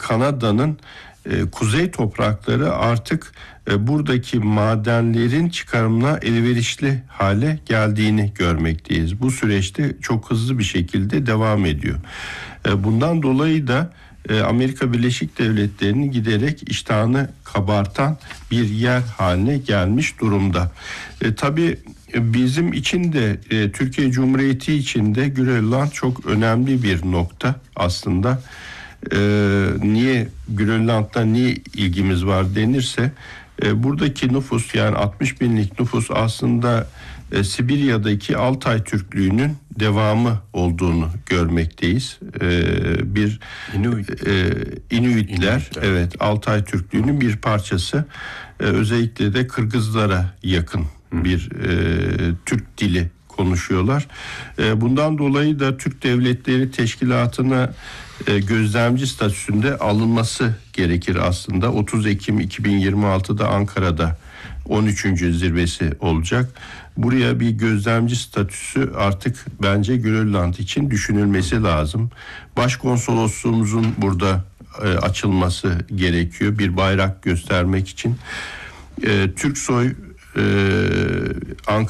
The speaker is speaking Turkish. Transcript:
Kanada'nın kuzey toprakları artık buradaki madenlerin çıkarımına elverişli hale geldiğini görmekteyiz. Bu süreçte çok hızlı bir şekilde devam ediyor. Bundan dolayı da Amerika Birleşik Devletleri'ni giderek iştahını kabartan bir yer haline gelmiş durumda. Tabii bizim için de Türkiye Cumhuriyeti için de Grönland çok önemli bir nokta aslında. Niye Grönland'da niye ilgimiz var denirse buradaki nüfus, yani 60 binlik nüfus aslında Sibirya'daki Altay Türklüğü'nün devamı olduğunu görmekteyiz. Bir İnuitler, evet, Altay Türklüğü'nün bir parçası. Özellikle de Kırgızlara yakın bir Türk dili konuşuyorlar. Bundan dolayı da Türk Devletleri Teşkilatı'na gözlemci statüsünde alınması gerekir aslında. 30 Ekim 2026'da Ankara'da 13. zirvesi olacak. Buraya bir gözlemci statüsü artık bence Grönland için düşünülmesi lazım. Başkonsolosluğumuzun burada açılması gerekiyor bir bayrak göstermek için. Türksoy Ankara